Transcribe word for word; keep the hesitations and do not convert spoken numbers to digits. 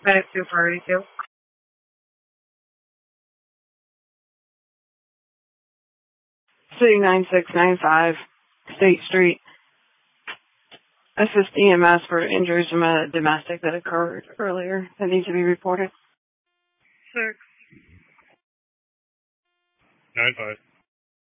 Medic two for eighty-two. City nine six nine five, State Street. Assist E M S for injuries from a domestic that occurred earlier that needs to be reported. Six. Nine five.